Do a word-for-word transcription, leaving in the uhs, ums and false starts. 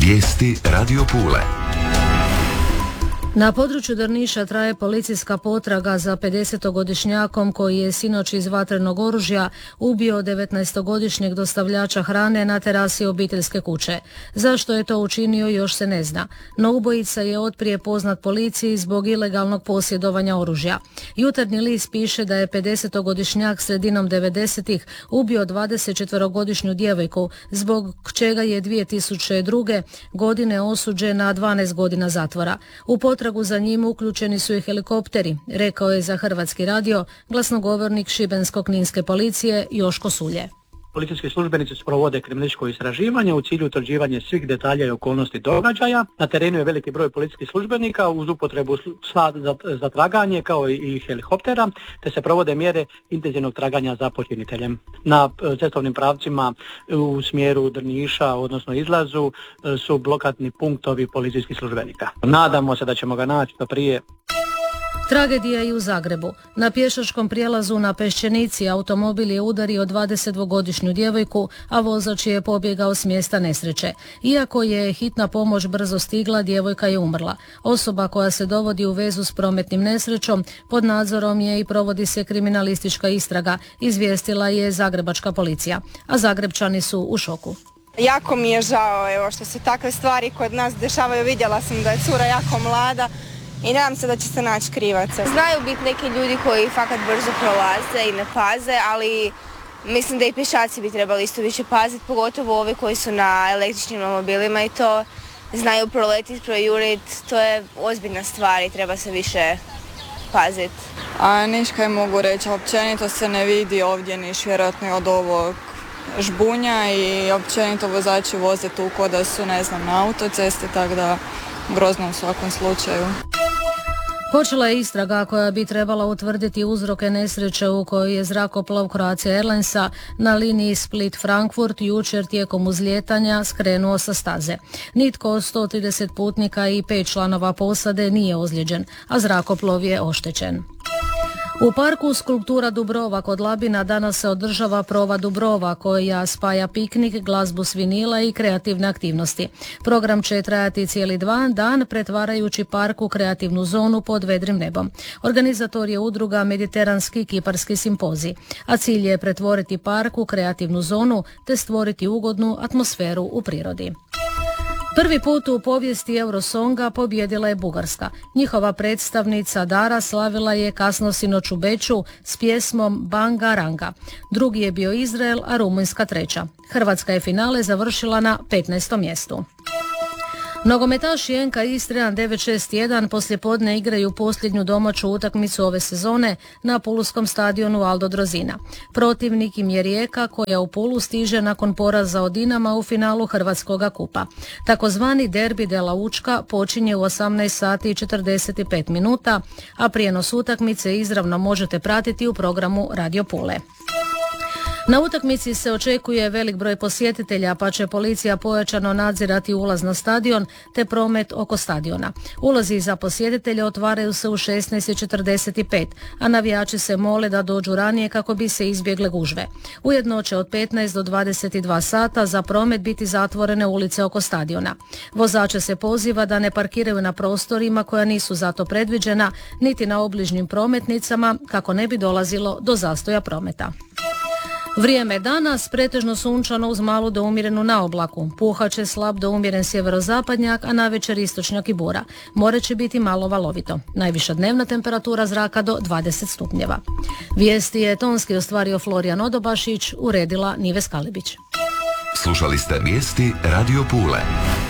Vijesti Radio Pule. Na području Drniša traje policijska potraga za pedesetogodišnjakom koji je sinoć iz vatrenog oružja ubio devetnaestogodišnjeg dostavljača hrane na terasi obiteljske kuće. Zašto je to učinio još se ne zna, no ubojica je otprije poznat policiji zbog ilegalnog posjedovanja oružja. Jutarnji list piše da je pedesetogodišnjak sredinom devedesetih ubio dvadesetčetverogodišnju djevojku, zbog čega je dvije tisuće druge. godine osuđen na dvanaest godina zatvora. U potragu za njim uključeni su i helikopteri, rekao je za Hrvatski radio glasnogovornik Šibensko-kninske policije Joško Sulje. Policijski službenici provode kriminalističko istraživanje u cilju utvrđivanja svih detalja i okolnosti događaja. Na terenu je veliki broj policijskih službenika uz upotrebu psa za, za traganje kao i helikoptera, te se provode mjere intenzivnog traganja za počiniteljem. Na cestovnim pravcima u smjeru Drniša, odnosno izlazu, su blokadni punktovi policijskih službenika. Nadamo se da ćemo ga naći do prije. Tragedija i u Zagrebu. Na pješačkom prijelazu na Peščenici automobil je udario dvadesetdvogodišnju djevojku, a vozač je pobjegao s mjesta nesreće. Iako je hitna pomoć brzo stigla, djevojka je umrla. Osoba koja se dovodi u vezu s prometnim nesrećom pod nadzorom je i provodi se kriminalistička istraga, izvijestila je zagrebačka policija, a Zagrebčani su u šoku. Jako mi je žao evo, što se takve stvari kod nas dešavaju. Vidjela sam da je cura jako mlada i nadam se da će se naći krivaca. Znaju biti neki ljudi koji fakat brzo prolaze i ne paze, ali mislim da i pješaci bi trebali isto više paziti, pogotovo ovi koji su na električnim automobilima i to znaju proletiti, projuriti, to je ozbiljna stvar i treba se više paziti. A niš kaj mogu reći, općenito se ne vidi ovdje niš vjerojatno od ovog žbunja i općenito vozači voze tu ko da su, ne znam, na autocesti, tako da grozno u svakom slučaju. Počela je istraga koja bi trebala utvrditi uzroke nesreće u kojoj je zrakoplov Croatia Airlinesa na liniji Split-Frankfurt jučer tijekom uzlijetanja skrenuo sa staze. Nitko od sto trideset putnika i pet članova posade nije ozlijeđen, a zrakoplov je oštećen. U parku Skulptura Dubrova kod Labina danas se održava Prova Dubrova koja spaja piknik, glazbu s vinila i kreativne aktivnosti. Program će trajati cijeli dva dan pretvarajući park u kreativnu zonu pod vedrim nebom. Organizator je udruga Mediteranski kiparski simpozij, a cilj je pretvoriti park u kreativnu zonu te stvoriti ugodnu atmosferu u prirodi. Prvi put u povijesti Eurosonga pobjedila je Bugarska. Njihova predstavnica Dara slavila je kasno sinoć u Beču s pjesmom Banga Ranga. Drugi je bio Izrael, a Rumunjska treća. Hrvatska je finale završila na petnaestom mjestu. Nogometaši en ka Istrijan devet šest jedan poslijepodne igraju posljednju domaću utakmicu ove sezone na puluskom stadionu Aldo Drozina. Protivnik im je Rijeka koja u Pulu stiže nakon poraza od Dinama u finalu Hrvatskoga kupa. Takozvani derbi de la Učka počinje u osamnaest sati i četrdeset pet minuta, a prijenos utakmice izravno možete pratiti u programu Radio Pule. Na utakmici se očekuje velik broj posjetitelja, pa će policija pojačano nadzirati ulaz na stadion te promet oko stadiona. Ulazi za posjetitelje otvaraju se u šesnaest i četrdeset pet, a navijači se mole da dođu ranije kako bi se izbjegle gužve. Ujedno će od petnaest do dvadeset dva sata za promet biti zatvorene ulice oko stadiona. Vozače se poziva da ne parkiraju na prostorima koja nisu zato predviđena, niti na obližnjim prometnicama kako ne bi dolazilo do zastoja prometa. Vrijeme danas pretežno sunčano uz malu do umjerenu naoblaku. Puhat će slab do umjeren sjeverozapadnjak, a navečer istočnjak i bura. More će biti malo valovito. Najviša dnevna temperatura zraka do dvadeset stupnjeva. Vijesti je tonski ostvario Florijan Odobašić, uredila Nives Kalibić. Slušali ste vijesti Radio Pule.